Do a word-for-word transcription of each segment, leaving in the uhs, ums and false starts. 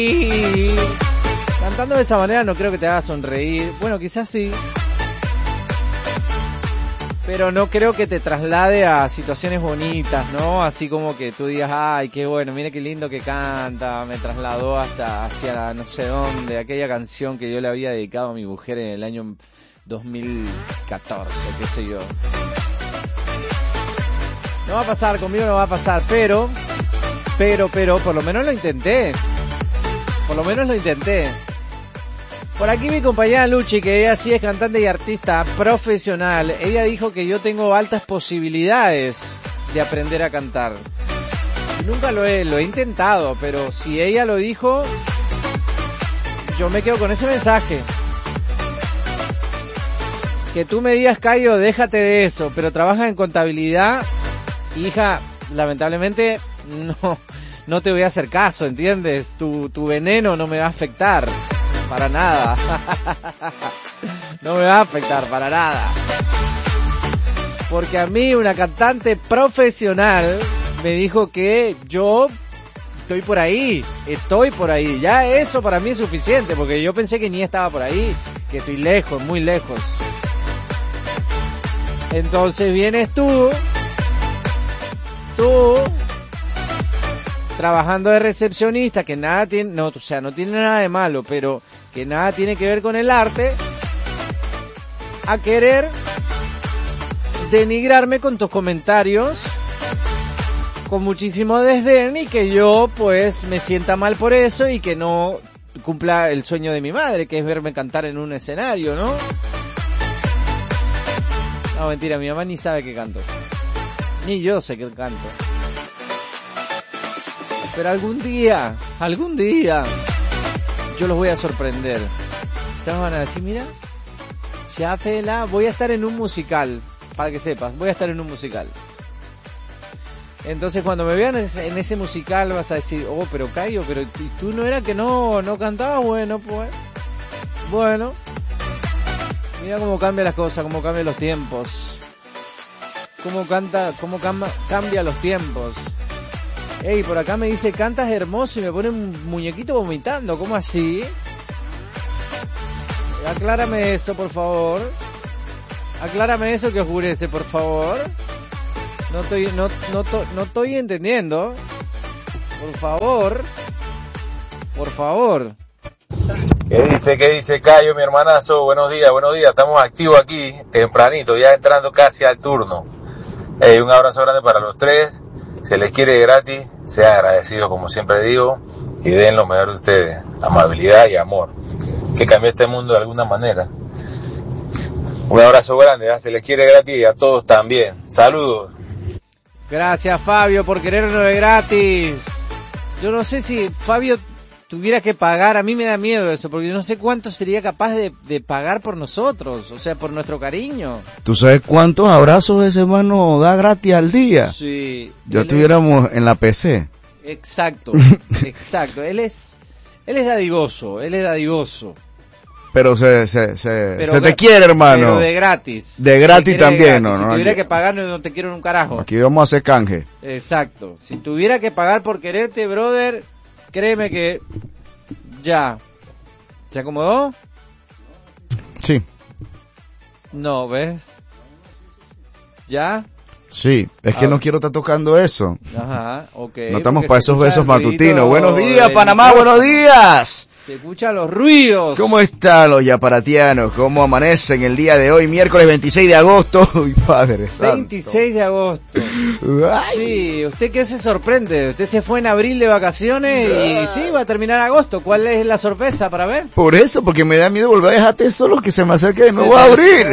Cantando de esa manera no creo que te haga sonreír. Bueno, quizás sí. Pero no creo que te traslade a situaciones bonitas, ¿no? Así como que tú digas, ay, qué bueno, mire qué lindo que canta. Me trasladó hasta hacia no sé dónde, aquella canción que yo le había dedicado a mi mujer en el año dos mil catorce, qué sé yo. No va a pasar, conmigo no va a pasar, pero, pero, pero, por lo menos lo intenté. Por lo menos lo intenté. Por aquí mi compañera Luchi, que ella sí es cantante y artista profesional, ella dijo que yo tengo altas posibilidades de aprender a cantar. Nunca lo he, lo he intentado, pero si ella lo dijo, yo me quedo con ese mensaje. Que tú me digas, Cayo, déjate de eso, pero trabajas en contabilidad, hija, lamentablemente no, no te voy a hacer caso, ¿entiendes? Tu, tu veneno no me va a afectar. Para nada. No me va a afectar para nada. Porque a mí una cantante profesional me dijo que yo estoy por ahí, estoy por ahí. Ya eso para mí es suficiente, porque yo pensé que ni estaba por ahí, que estoy lejos, muy lejos. Entonces vienes tú, tú, trabajando de recepcionista, que nada tiene, no, o sea, no tiene nada de malo, pero que nada tiene que ver con el arte, a querer denigrarme con tus comentarios con muchísimo desdén y que yo pues me sienta mal por eso y que no cumpla el sueño de mi madre, que es verme cantar en un escenario, ¿no? No, mentira, mi mamá ni sabe que canto, ni yo sé que canto. Pero algún día, algún día, yo los voy a sorprender. Ustedes van a decir, mira, Chafela, voy a estar en un musical, para que sepas, voy a estar en un musical. Entonces cuando me vean en ese musical vas a decir, oh, pero Cayo, pero tú no era que no, no cantabas, bueno, pues, bueno. Mira cómo cambian las cosas, cómo cambian los tiempos. Cómo canta, cómo cam- cambia los tiempos. Ey, por acá me dice, cantas hermoso y me pone un muñequito vomitando, ¿cómo así? Aclárame eso, por favor. Aclárame eso que oscurece, por favor. No estoy, no, no, to, no estoy entendiendo. Por favor. Por favor. ¿Qué dice, qué dice Cayo, mi hermanazo? Buenos días, buenos días. Estamos activos aquí, tempranito, ya entrando casi al turno. Hey, un abrazo grande para los tres. Se les quiere gratis, sean agradecidos como siempre digo y den lo mejor de ustedes, amabilidad y amor, que cambie este mundo de alguna manera. Un abrazo grande, ¿eh? Se les quiere gratis y a todos también. Saludos. Gracias, Fabio, por querernos de gratis. Yo no sé si Fabio tuviera que pagar, a mí me da miedo eso, porque yo no sé cuánto sería capaz de, de pagar por nosotros, o sea, por nuestro cariño. ¿Tú sabes cuántos abrazos ese hermano da gratis al día? Sí. Ya estuviéramos es... en la P C. Exacto, exacto. Él es, él es dadivoso, él es dadivoso. Pero se, se, se, pero se te quiere, hermano. Pero de gratis. De gratis también, de gratis. ¿no? Si no, tuviera aquí, que pagar, no, no te quiero en un carajo. Aquí vamos a hacer canje. Exacto. Si tuviera que pagar por quererte, brother, créeme que ya. ¿Se acomodó? Sí. No, ¿ves? ¿Ya? Sí, es que ah, no quiero estar tocando eso. Ajá, ok. No estamos para esos besos matutinos. Buenos días, del... Panamá, buenos días. Se escuchan los ruidos. ¿Cómo están los yaparatianos? ¿Cómo amanecen el día de hoy, miércoles veintiséis de agosto? Uy, padre santo. veintiséis de agosto. Ay. Sí, ¿usted qué se sorprende? Usted se fue en abril de vacaciones y sí, va a terminar agosto. ¿Cuál es la sorpresa para ver? Por eso, porque me da miedo volver a dejarte solo, que se me acerque de nuevo a abril.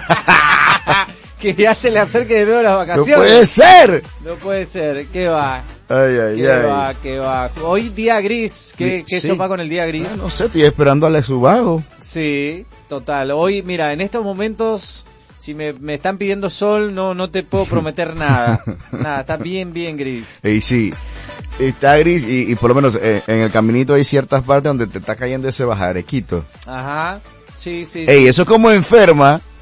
Que ya se le acerque de nuevo las vacaciones. ¡No puede ser! No puede ser, ¿qué va? Ay, ay, ¿Qué ay. va, qué va? Hoy día gris, ¿qué, qué sí. sopa con el día gris? Ah, no sé, estoy esperando a Subago. Sí, total. Hoy, mira, en estos momentos, si me, me están pidiendo sol, no no te puedo prometer nada. Nada, está bien, bien gris. Y sí, está gris y, y por lo menos eh, en el caminito hay ciertas partes donde te está cayendo ese bajarequito. Ajá, sí, sí. Ey, sí. eso es como enferma.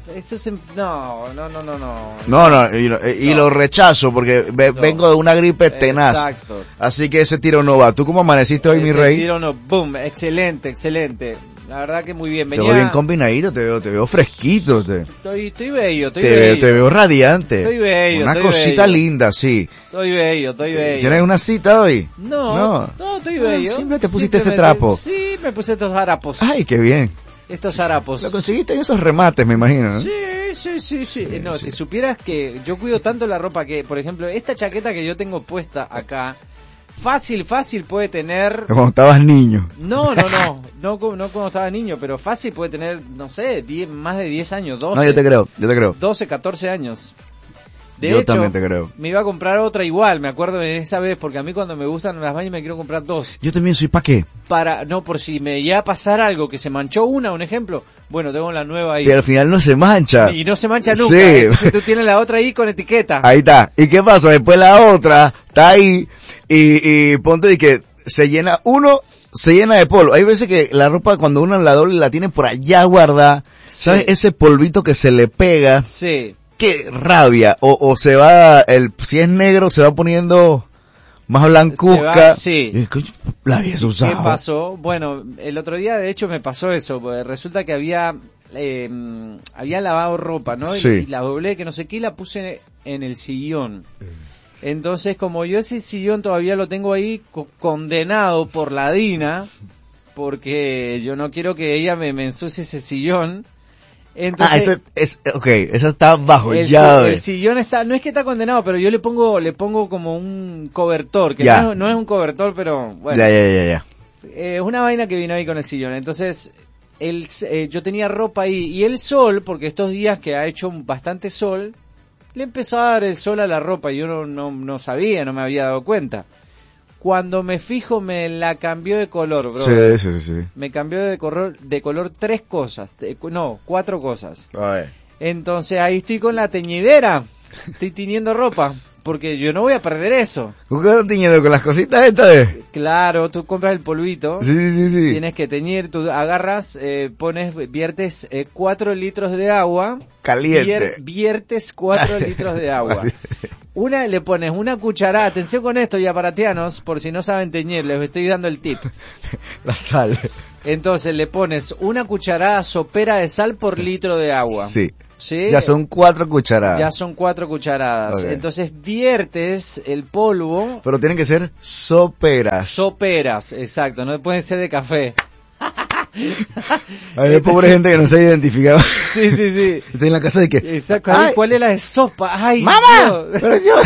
Eso es... No, no, no, no, no. No, no, y, y no. Lo rechazo porque ve, no. vengo de una gripe tenaz. Exacto. Así que ese tiro no va. ¿Tú cómo amaneciste hoy, ese mi rey? Ese tiro no, boom, excelente, excelente. La verdad que muy bien. Venía... Te veo bien combinadito, te veo, te veo fresquito. Te... Estoy, estoy bello, estoy te, bello. Te veo radiante. Estoy bello, Una estoy cosita bello. linda, sí. Estoy bello, estoy bello. ¿Tienes una cita hoy? No, no, no estoy bello. Ah, siempre te pusiste ese trapo. Sí, me puse estos harapos. Ay, qué bien. Estos harapos. Lo conseguiste en esos remates, me imagino, ¿no? Sí, sí, sí, sí. No, sí. Si supieras que yo cuido tanto la ropa que, por ejemplo, esta chaqueta que yo tengo puesta acá, fácil, fácil puede tener... Cuando estabas niño. No, no, no, no, no cuando estaba niño, pero fácil puede tener, no sé, diez, más de diez años, doce. No, yo te creo, yo te creo. doce, catorce años. De yo hecho, también te creo. Me iba a comprar otra igual, me acuerdo de esa vez, porque a mí cuando me gustan las vainas me quiero comprar dos. Yo también soy, ¿para qué? Para, no, por si me llega a pasar algo, que se manchó una, un ejemplo, bueno, tengo la nueva ahí. Pero al final no se mancha. Y no se mancha nunca, sí. ¿eh? Entonces tú tienes la otra ahí con etiqueta. Ahí está. ¿Y qué pasa? Después la otra está ahí y, y ponte de que se llena, uno se llena de polvo. Hay veces que la ropa cuando uno la doble la tiene por allá guardada, sí. ¿Sabes? Ese polvito que se le pega. Sí. Qué rabia, o, o se va, el si es negro se va poniendo más blancuzca. Se va, sí. Y, la habías usado. ¿Qué pasó? Bueno, el otro día de hecho me pasó eso, porque resulta que había eh, había lavado ropa, ¿no? Sí. Y, y la doblé, que no sé qué, y la puse en el sillón. Entonces, como yo ese sillón todavía lo tengo ahí co- condenado por la Dina, porque yo no quiero que ella me, me ensucie ese sillón. Entonces, ah, eso es, ok, eso está bajo el, llave. El sillón está, no es que está condenado, pero yo le pongo, le pongo como un cobertor, que ya. no, no es un cobertor, pero bueno. Ya, ya, ya, ya. Es eh, una vaina que vino ahí con el sillón. Entonces, él, eh, yo tenía ropa ahí, y el sol, porque estos días que ha hecho bastante sol, le empezó a dar el sol a la ropa, y yo no, no, no sabía, no me había dado cuenta. Cuando me fijo, me la cambió de color, bro. Sí, sí, sí. Me cambió de color, de color tres cosas. No, cuatro cosas. A ver. Entonces ahí estoy con la teñidera. Estoy tiñendo ropa. Porque yo no voy a perder eso. ¿Tú qué estás tiñendo con las cositas estas de? Claro, tú compras el polvito. Sí, sí, sí. Tienes que teñir, tú agarras, eh, pones, viertes eh, cuatro litros de agua. Caliente. Vier, viertes cuatro litros de agua. Una, le pones una cucharada, atención con esto, ya paratianos, por si no saben teñir, les estoy dando el tip. La sal. Entonces le pones una cucharada sopera de sal por litro de agua. Sí. ¿Sí? Ya son cuatro cucharadas. Ya son cuatro cucharadas. Okay. Entonces viertes el polvo. Pero tienen que ser soperas. Soperas, exacto, no pueden ser de café. Hay pobre gente que no se ha identificado. Sí, sí, sí. Está en la casa de que... Exacto. Ay, ¿cuál es la de sopa? Ay, ¡mamá! Dios. Pero yo...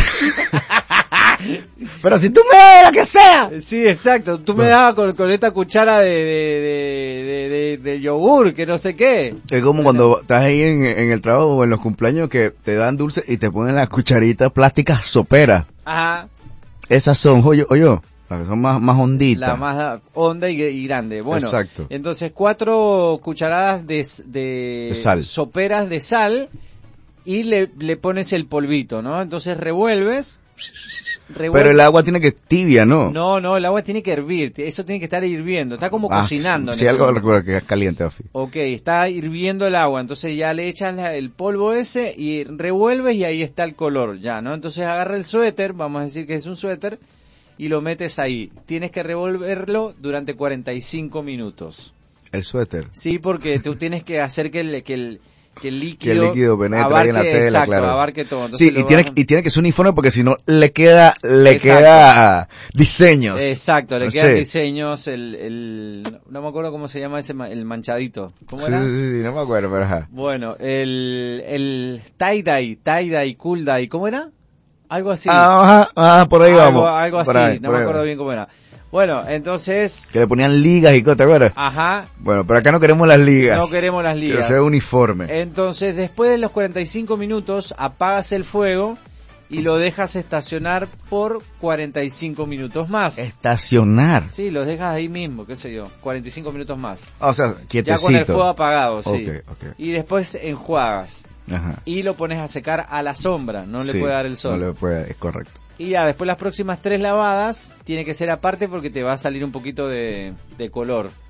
Pero si tú me das la que sea. Sí, exacto. Tú me dabas con, con esta cuchara de, de, de, de, de, de yogur, que no sé qué. Es como cuando estás ahí en, en el trabajo o en los cumpleaños que te dan dulce y te ponen las cucharitas plásticas soperas. Ajá. Esas son, oye, oye, las que son más, más honditas. La más honda y, y grande. Bueno, exacto. Entonces cuatro cucharadas de, de, de sal. soperas de sal y le, le pones el polvito, ¿no? Entonces revuelves. Revuelve. Pero el agua tiene que tibia, ¿no? No, no, el agua tiene que hervir, eso tiene que estar hirviendo, está como ah, cocinando. Sí, en sí algo momento. recuerda que es caliente, Ofi. Ok, está hirviendo el agua, entonces ya le echas la, el polvo ese y revuelves y ahí está el color, ya, ¿no? Entonces agarra el suéter, vamos a decir que es un suéter, y lo metes ahí. Tienes que revolverlo durante cuarenta y cinco minutos. ¿El suéter? Sí, porque tú tienes que hacer que el... Que el que el líquido, que el líquido penetre abarque, en la tela, exacto, claro. abarque todo. Entonces sí, y tiene, vas... y tiene que ser uniforme porque si no le queda, le exacto. queda diseños. Exacto, le quedan sí. diseños, el, el, no me acuerdo cómo se llama ese, el manchadito. ¿Cómo sí, era? Sí, sí, no me acuerdo, pero ajá. Bueno, el, el tie-dye, tie-dye, cool-dye, ¿cómo era? Algo así. Ah, ajá, ah, por ahí algo, vamos. Algo así, ahí, no me acuerdo bien cómo era. Bueno, entonces... Que le ponían ligas y cosas, ¿te acuerdas? Ajá. Bueno, pero acá no queremos las ligas. No queremos las ligas. Que sea uniforme. Entonces, después de los cuarenta y cinco minutos, apagas el fuego y lo dejas estacionar por cuarenta y cinco minutos más. ¿Estacionar? Sí, los dejas ahí mismo, qué sé yo, cuarenta y cinco minutos más. O sea, quietecito. Ya con el fuego apagado, sí. Okay, okay. Y después enjuagas. Ajá. Y lo pones a secar a la sombra, no sí, le puede dar el sol. No le puede, es correcto. Y ya, después las próximas tres lavadas, tiene que ser aparte porque te va a salir un poquito de, de color.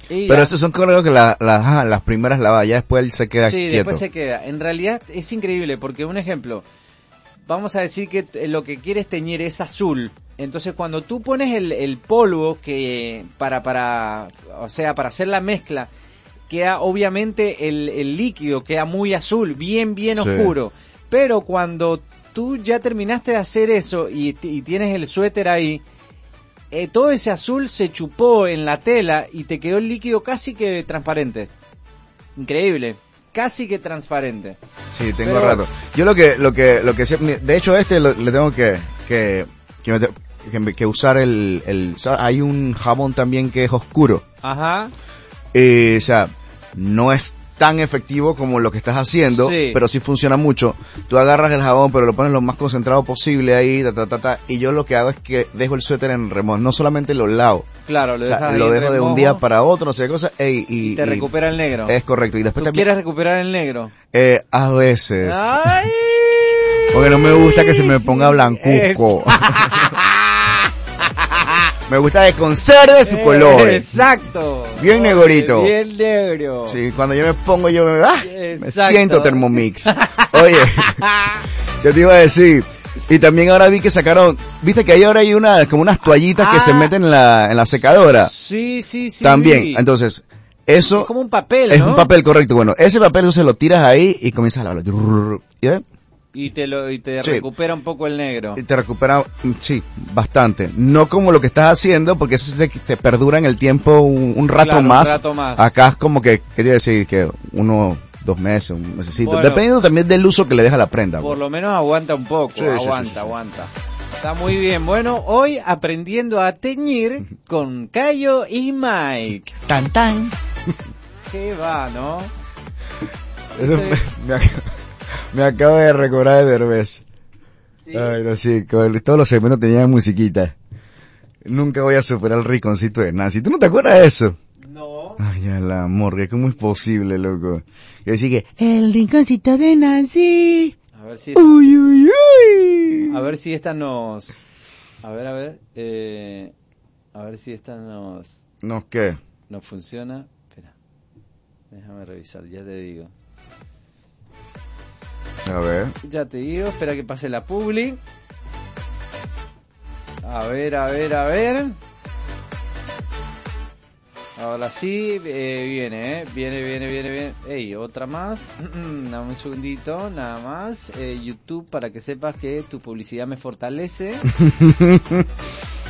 Y Pero ya. eso son creo que la, la, ajá, las primeras lavadas, ya después él se queda Sí, quieto. después se queda. En realidad es increíble porque, un ejemplo, vamos a decir que t- lo que quieres teñir es azul. Entonces cuando tú pones el, el polvo que para, para, o sea, para hacer la mezcla, queda obviamente el, el líquido queda muy azul, bien, bien Sí. oscuro. Pero cuando tú ya terminaste de hacer eso y, t- y tienes el suéter ahí, eh, todo ese azul se chupó en la tela y te quedó el líquido casi que transparente. Increíble, casi que transparente. Sí, tengo Pero- rato. Yo lo que, lo que, lo que sé, mi- de hecho este lo- le tengo que, que, que, me te- que, me- que usar el, el, ¿sabes? Hay un jabón también que es oscuro. Ajá. Eh, o sea, no es tan efectivo como lo que estás haciendo, Sí. pero sí funciona mucho. Tú agarras el jabón, pero lo pones lo más concentrado posible ahí, ta, ta, ta, ta, y yo lo que hago es que dejo el suéter en remojo, no solamente lo lavo, Claro, lo o sea, dejas ahí lo en dejo de un remojo día para otro, no sé qué cosa, ey, y, y te y recupera el negro. es correcto. Y después ¿Tú también, quieres recuperar el negro? eh, a veces, ¡Ay! porque no me gusta que se me ponga blancuzco. Me gusta que conserve su color. Exacto. Bien Oye, negrito. Bien negro. Sí, cuando yo me pongo, yo me, ah, me Exacto. siento Thermomix. Oye, yo te iba a decir, y también ahora vi que sacaron, viste que ahí ahora hay una, como unas toallitas que Ah. se meten en la, en la secadora. Sí, sí, sí. También, entonces, eso Es como un papel, es ¿no? un papel correcto. Bueno, ese papel se lo tiras ahí y comienzas a lavarlo. ¿Ya? Y te lo y te Sí. recupera un poco el negro. Y te recupera, mm, sí, bastante. No como lo que estás haciendo, porque eso te, te perdura en el tiempo un, un rato Claro, un más. rato más. Acá es como que, ¿qué te iba a decir? Que uno, dos meses, un mesecito. Bueno. Dependiendo también del uso que le deja la prenda. Por pues. lo menos aguanta un poco, Sí, sí, sí, aguanta, sí, sí. aguanta. Está muy bien. Bueno, hoy aprendiendo a teñir con Cayo y Mike. Tan tan. Qué va, ¿no? Eso Sí. me, me ac- me acabo de recordar de Derbez. Sí. Ay, no sé, con todos los segmentos tenían musiquita. Nunca voy a superar el rinconcito de Nancy. ¿Tú no te acuerdas de eso? No. Ay, a la morgue, ¿cómo es posible, loco? Y decir que, el rinconcito de Nancy. A ver si Uy, uy, uy. a ver si esta nos a ver, a ver, eh, a ver si esta nos No, ¿qué? nos funciona. Espera. Déjame revisar, ya te digo. A ver. Ya te digo, espera que pase la publi. A ver, a ver, a ver. Ahora sí, eh, viene, eh. Viene, viene, viene, viene. Ey, otra más. Dame un segundito, nada más. Eh, YouTube, para que sepas que tu publicidad me fortalece.